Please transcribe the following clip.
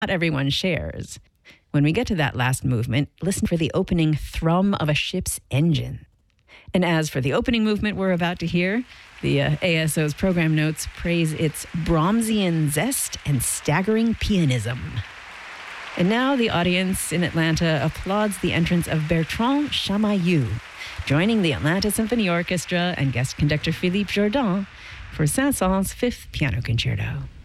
not everyone shares. When we get to that last movement, listen for the opening thrum of a ship's engine. And as for the opening movement we're about to hear, the ASO's program notes praise its Brahmsian zest and staggering pianism. And now the audience in Atlanta applauds the entrance of Bertrand Chamayou, joining the Atlanta Symphony Orchestra and guest conductor Philippe Jordan for Saint-Saëns' Fifth Piano Concerto.